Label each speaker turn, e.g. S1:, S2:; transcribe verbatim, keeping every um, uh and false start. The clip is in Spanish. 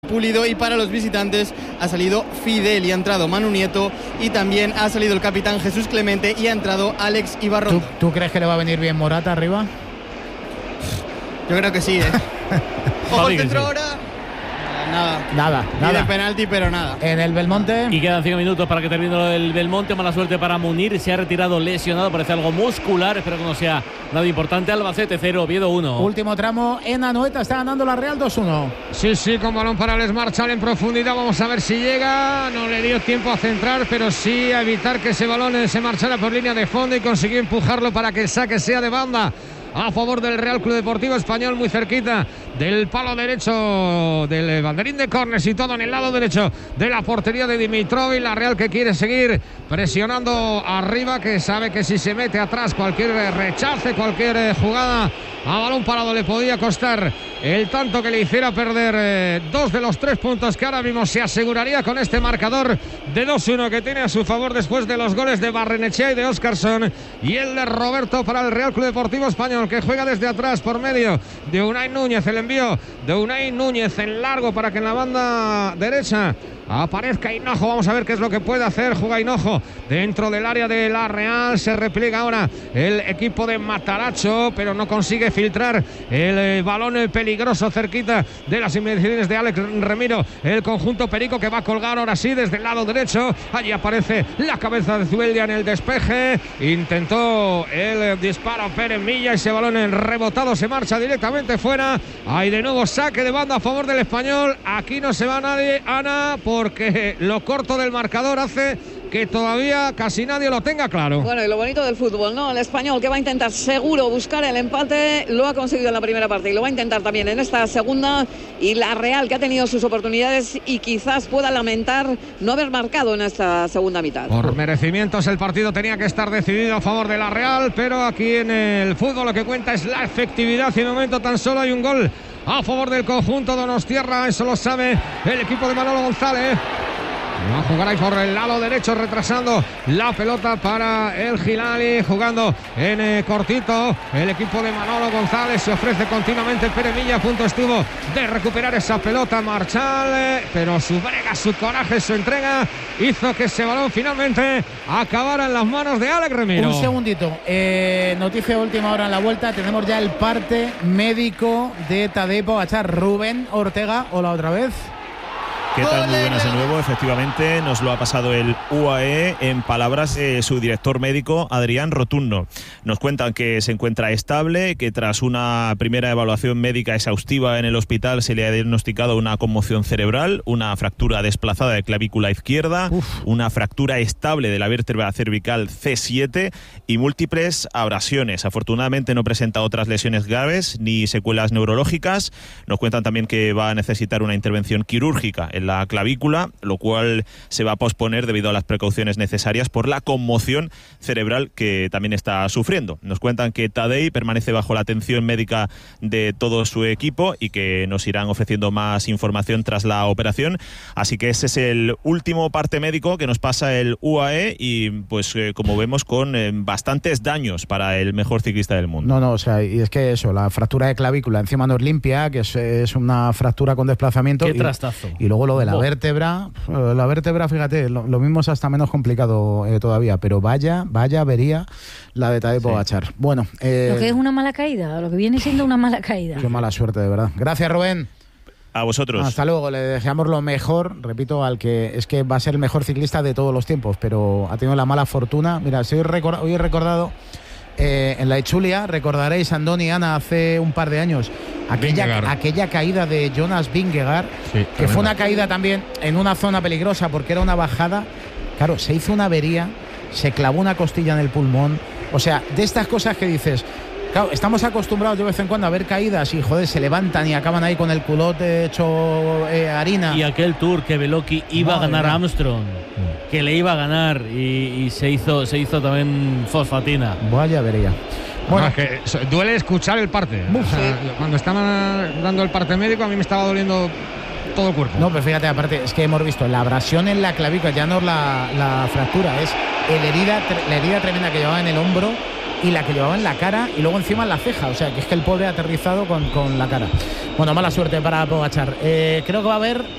S1: Pulido, y para los visitantes ha salido Fidel y ha entrado Manu Nieto, y también ha salido el capitán Jesús Clemente y ha entrado Alex Ibarrondo.
S2: ¿Tú, ¿Tú crees que le va a venir bien Morata arriba?
S1: Yo creo que sí, ¿eh? Ojo al centro ahora. Nada,
S2: nada, nada.
S1: de penalti, pero nada.
S2: En el Belmonte.
S3: Y quedan cinco minutos para que termine el Belmonte. Mala suerte para Munir. Se ha retirado lesionado. Parece algo muscular. Espero que no sea nada importante. Albacete cero, Oviedo uno.
S2: Último tramo en Anoeta. Está ganando la Real dos uno.
S4: Sí, sí, con balón para Les Marchal en profundidad. Vamos a ver si llega. No le dio tiempo a centrar, pero sí a evitar que ese balón se marchara por línea de fondo y consiguió empujarlo para que el saque sea de banda a favor del Real Club Deportivo Español, muy cerquita del palo derecho del banderín de córner, situado en el lado derecho de la portería de Dimitrovic. La Real que quiere seguir presionando arriba, que sabe que si se mete atrás cualquier rechace, cualquier jugada a balón parado le podía costar el tanto que le hiciera perder eh, dos de los tres puntos que ahora mismo se aseguraría con este marcador de dos uno que tiene a su favor después de los goles de Barrenechea y de Óscarson, y el de Roberto para el Real Club Deportivo Español, que juega desde atrás por medio de Unai Núñez. El envío de Unai Núñez en largo para que en la banda derecha aparezca Hinojo. Vamos a ver qué es lo que puede hacer. Juega Hinojo dentro del área de la Real. Se repliega ahora el equipo de Mataracho, pero no consigue filtrar el eh, balón el peligroso cerquita de las inmediaciones de Alex Remiro. El conjunto perico que va a colgar ahora sí desde el lado derecho. Allí aparece la cabeza de Zubeldía en el despeje. Intentó el disparo Pérez Milla. Ese balón rebotado se marcha directamente fuera. Hay de nuevo saque de banda a favor del Español. Aquí no se va nadie, Ana, porque lo corto del marcador hace que todavía casi nadie lo tenga claro.
S5: Bueno, y lo bonito del fútbol, ¿no? El Español, que va a intentar seguro buscar el empate, lo ha conseguido en la primera parte y lo va a intentar también en esta segunda, y la Real, que ha tenido sus oportunidades y quizás pueda lamentar no haber marcado en esta segunda mitad.
S4: Por merecimientos el partido tenía que estar decidido a favor de la Real, pero aquí en el fútbol lo que cuenta es la efectividad, y de momento tan solo hay un gol a favor del conjunto donostiarra. Eso lo sabe el equipo de Manolo González. Va a jugar ahí por el lado derecho, retrasando la pelota para el Gilali, jugando en eh, cortito. El equipo de Manolo González se ofrece continuamente. Pere Milla a punto estuvo de recuperar esa pelota Marchal, eh, pero su brega, su coraje, su entrega hizo que ese balón finalmente acabara en las manos de Alex Remiro.
S2: Un segundito, eh, noticia de última hora en la vuelta. Tenemos ya el parte médico de Tadej Pogačar. Rubén Ortega, hola otra vez.
S6: ¿Qué tal? Muy buenas de nuevo. Efectivamente, nos lo ha pasado el U A E en palabras de su director médico, Adrián Rotunno. Nos cuentan que se encuentra estable, que tras una primera evaluación médica exhaustiva en el hospital se le ha diagnosticado una conmoción cerebral, una fractura desplazada de clavícula izquierda, Uf. una fractura estable de la vértebra cervical C siete y múltiples abrasiones. Afortunadamente no presenta otras lesiones graves ni secuelas neurológicas. Nos cuentan también que va a necesitar una intervención quirúrgica en la clavícula, lo cual se va a posponer debido a las precauciones necesarias por la conmoción cerebral que también está sufriendo. Nos cuentan que Tadej permanece bajo la atención médica de todo su equipo y que nos irán ofreciendo más información tras la operación. Así que ese es el último parte médico que nos pasa el U A E, y pues eh, como vemos con eh, bastantes daños para el mejor ciclista del mundo.
S2: No, no, o sea, y es que eso, la fractura de clavícula encima no es limpia, que es, es una fractura con desplazamiento.
S3: Qué
S2: y,
S3: trastazo.
S2: Y luego lo de la oh. vértebra, la vértebra, fíjate, lo, lo mismo es hasta menos complicado eh, todavía, pero vaya, vaya avería la de Tadej Pogačar. Sí. Bueno,
S7: eh, lo que es una mala caída, lo que viene siendo una mala caída.
S2: Qué mala suerte, de verdad. Gracias, Rubén.
S6: A vosotros.
S2: Hasta luego, le deseamos lo mejor, repito, al que es que va a ser el mejor ciclista de todos los tiempos, pero ha tenido la mala fortuna. Mira, si hoy, record, hoy he recordado eh, en la Echulia, recordaréis, Andoni y Ana, hace un par de años, aquella, aquella caída de Jonas Vingegaard, sí, que fue una caída también en una zona peligrosa porque era una bajada. Claro, se hizo una avería, se clavó una costilla en el pulmón. O sea, de estas cosas que dices, claro, estamos acostumbrados de vez en cuando a ver caídas y, joder, se levantan y acaban ahí con el culote hecho eh, harina.
S3: Y aquel Tour que Beloki iba Madre a ganar a Armstrong, sí. que le iba a ganar y, y se hizo se hizo también fosfatina.
S2: Vaya avería.
S4: Bueno, no, que duele escuchar el parte. O sea, cuando estaban dando el parte médico a mí me estaba doliendo todo el cuerpo.
S2: No, pero fíjate, aparte, es que hemos visto la abrasión en la clavícula, ya no es la, la fractura, es el herida, la herida tremenda que llevaba en el hombro y la que llevaba en la cara y luego encima en la ceja. O sea, que es que el pobre ha aterrizado con, con la cara. Bueno, mala suerte para Pogačar. Eh, creo que va a haber